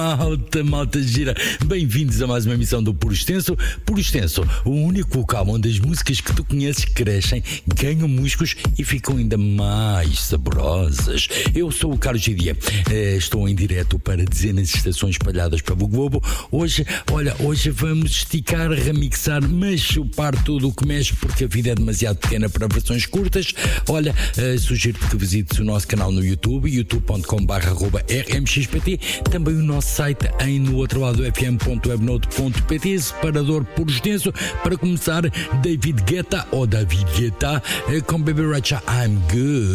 Malta gira, bem-vindos a mais uma emissão do Puro Extenso. Puro Extenso, o único local onde as músicas que tu conheces crescem, ganham músicos e ficam ainda mais saborosas. Eu sou o Carlos Gidia, estou em direto para dezenas de estações espalhadas pelo globo. Hoje vamos esticar, remixar, mas chupar tudo o que mexe, porque a vida é demasiado pequena para versões curtas. Sugiro-te que visites o nosso canal no YouTube, youtube.com/rmxpt, também o nosso site no outro lado fm.webnode.pt, separador Puro Extenso. Para começar, David Guetta com Baby Rachel, I'm Good.